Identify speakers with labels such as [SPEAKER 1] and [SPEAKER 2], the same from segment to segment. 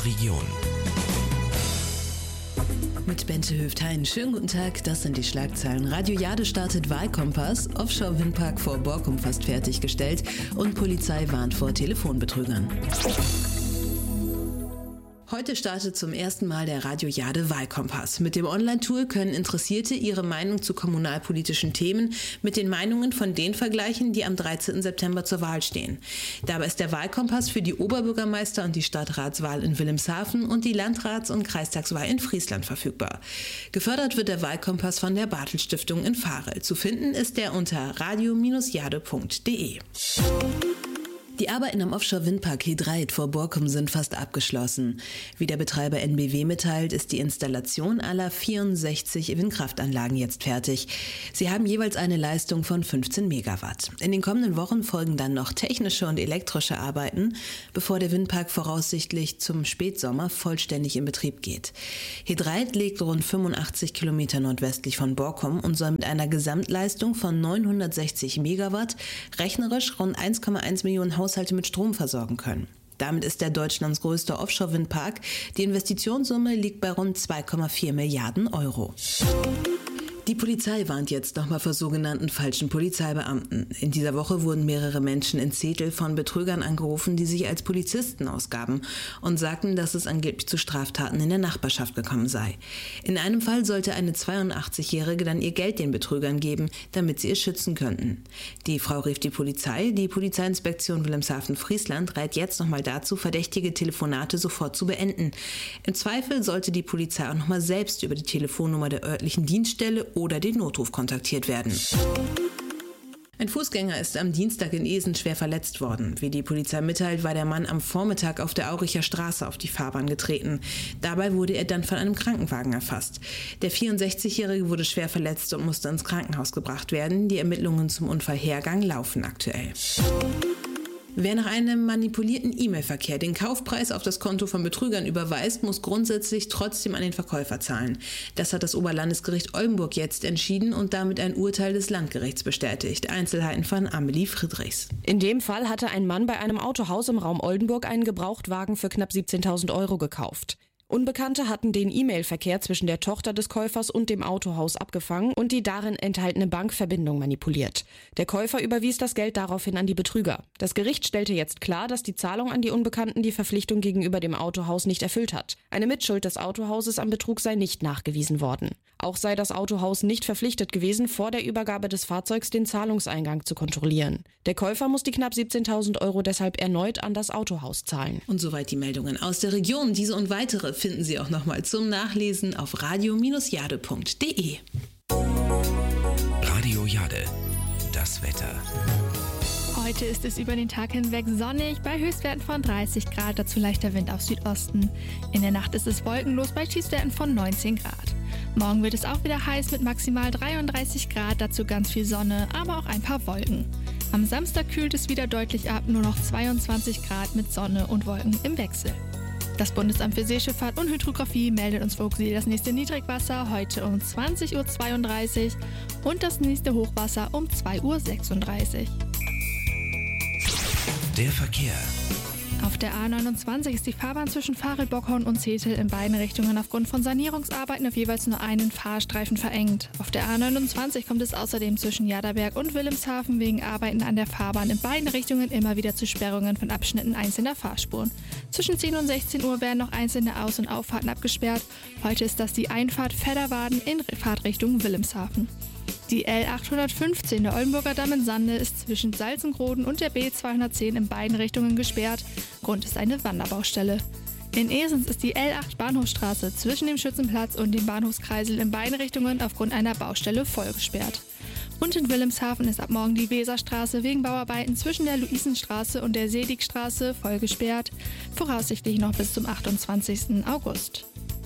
[SPEAKER 1] Region.
[SPEAKER 2] Mit Bente Höft-Hein. Schönen guten Tag, das sind die Schlagzeilen. Radio Jade startet Wahlkompass, Offshore-Windpark vor Borkum fast fertiggestellt und Polizei warnt vor Telefonbetrügern. Heute startet zum ersten Mal der Radio Jade Wahlkompass. Mit dem Online-Tool können Interessierte ihre Meinung zu kommunalpolitischen Themen mit den Meinungen von denen vergleichen, die am 13. September zur Wahl stehen. Dabei ist der Wahlkompass für die Oberbürgermeister- und die Stadtratswahl in Wilhelmshaven und die Landrats- und Kreistagswahl in Friesland verfügbar. Gefördert wird der Wahlkompass von der Bartel-Stiftung in Varel. Zu finden ist er unter radio-jade.de. Die Arbeiten am Offshore-Windpark He3 vor Borkum sind fast abgeschlossen. Wie der Betreiber NBW mitteilt, ist die Installation aller 64 Windkraftanlagen jetzt fertig. Sie haben jeweils eine Leistung von 15 Megawatt. In den kommenden Wochen folgen dann noch technische und elektrische Arbeiten, bevor der Windpark voraussichtlich zum Spätsommer vollständig in Betrieb geht. He3 liegt rund 85 Kilometer nordwestlich von Borkum und soll mit einer Gesamtleistung von 960 Megawatt rechnerisch rund 1,1 Millionen Haushalte mit Strom versorgen können. Damit ist er Deutschlands größter Offshore-Windpark. Die Investitionssumme liegt bei rund 2,4 Milliarden Euro. Die Polizei warnt jetzt nochmal vor sogenannten falschen Polizeibeamten. In dieser Woche wurden mehrere Menschen in Zetel von Betrügern angerufen, die sich als Polizisten ausgaben und sagten, dass es angeblich zu Straftaten in der Nachbarschaft gekommen sei. In einem Fall sollte eine 82-Jährige dann ihr Geld den Betrügern geben, damit sie es schützen könnten. Die Frau rief die Polizei. Die Polizeiinspektion Wilhelmshaven-Friesland rät jetzt nochmal dazu, verdächtige Telefonate sofort zu beenden. Im Zweifel sollte die Polizei auch nochmal selbst über die Telefonnummer der örtlichen Dienststelle oder den Notruf kontaktiert werden. Ein Fußgänger ist am Dienstag in Eesen schwer verletzt worden. Wie die Polizei mitteilt, war der Mann am Vormittag auf der Auricher Straße auf die Fahrbahn getreten. Dabei wurde er dann von einem Krankenwagen erfasst. Der 64-Jährige wurde schwer verletzt und musste ins Krankenhaus gebracht werden. Die Ermittlungen zum Unfallhergang laufen aktuell. Wer nach einem manipulierten E-Mail-Verkehr den Kaufpreis auf das Konto von Betrügern überweist, muss grundsätzlich trotzdem an den Verkäufer zahlen. Das hat das Oberlandesgericht Oldenburg jetzt entschieden und damit ein Urteil des Landgerichts bestätigt. Einzelheiten von Amelie Friedrichs.
[SPEAKER 3] In dem Fall hatte ein Mann bei einem Autohaus im Raum Oldenburg einen Gebrauchtwagen für knapp 17.000 Euro gekauft. Unbekannte hatten den E-Mail-Verkehr zwischen der Tochter des Käufers und dem Autohaus abgefangen und die darin enthaltene Bankverbindung manipuliert. Der Käufer überwies das Geld daraufhin an die Betrüger. Das Gericht stellte jetzt klar, dass die Zahlung an die Unbekannten die Verpflichtung gegenüber dem Autohaus nicht erfüllt hat. Eine Mitschuld des Autohauses am Betrug sei nicht nachgewiesen worden. Auch sei das Autohaus nicht verpflichtet gewesen, vor der Übergabe des Fahrzeugs den Zahlungseingang zu kontrollieren. Der Käufer muss die knapp 17.000 Euro deshalb erneut an das Autohaus zahlen.
[SPEAKER 2] Und soweit die Meldungen aus der Region. Diese und weitere finden Sie auch nochmal zum Nachlesen auf radio-jade.de.
[SPEAKER 1] Radio Jade, das Wetter.
[SPEAKER 4] Heute ist es über den Tag hinweg sonnig, bei Höchstwerten von 30 Grad, dazu leichter Wind auf Südosten. In der Nacht ist es wolkenlos bei Tiefstwerten von 19 Grad. Morgen wird es auch wieder heiß mit maximal 33 Grad, dazu ganz viel Sonne, aber auch ein paar Wolken. Am Samstag kühlt es wieder deutlich ab, nur noch 22 Grad mit Sonne und Wolken im Wechsel. Das Bundesamt für Seeschifffahrt und Hydrographie meldet uns vor das nächste Niedrigwasser heute um 20.32 Uhr und das nächste Hochwasser um 2.36 Uhr.
[SPEAKER 1] Der Verkehr.
[SPEAKER 4] Auf der A29 ist die Fahrbahn zwischen Varel-Bockhorn und Zetel in beiden Richtungen aufgrund von Sanierungsarbeiten auf jeweils nur einen Fahrstreifen verengt. Auf der A29 kommt es außerdem zwischen Jaderberg und Wilhelmshaven wegen Arbeiten an der Fahrbahn in beiden Richtungen immer wieder zu Sperrungen von Abschnitten einzelner Fahrspuren. Zwischen 10 und 16 Uhr werden noch einzelne Aus- und Auffahrten abgesperrt. Heute ist das die Einfahrt Vedderwaden in Fahrtrichtung Wilhelmshaven. Die L815 der Oldenburger Damm in Sande ist zwischen Salzengroden und der B210 in beiden Richtungen gesperrt. Grund ist eine Wanderbaustelle. In Esens ist die L8 Bahnhofstraße zwischen dem Schützenplatz und dem Bahnhofskreisel in beiden Richtungen aufgrund einer Baustelle voll gesperrt. Und in Wilhelmshaven ist ab morgen die Weserstraße wegen Bauarbeiten zwischen der Luisenstraße und der Seligstraße voll gesperrt, voraussichtlich noch bis zum 28. August.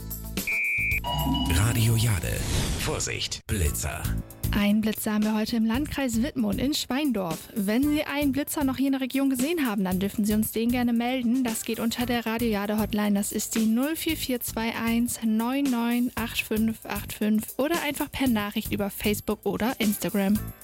[SPEAKER 1] Radio Jade. Vorsicht, Blitzer.
[SPEAKER 4] Einen Blitzer haben wir heute im Landkreis Wittmund in Schweindorf. Wenn Sie einen Blitzer noch hier in der Region gesehen haben, dann dürfen Sie uns den gerne melden. Das geht unter der Radio Jade Hotline. Das ist die 04421 998585 oder einfach per Nachricht über Facebook oder Instagram.